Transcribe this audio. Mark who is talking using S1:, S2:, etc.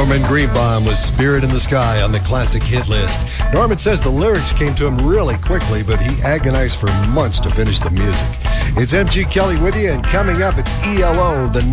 S1: Norman Greenbaum was Spirit in the Sky on the classic hit list. Norman says the lyrics came to him really quickly, but he agonized for months to finish the music. It's MG Kelly with you, and coming up, it's ELO, the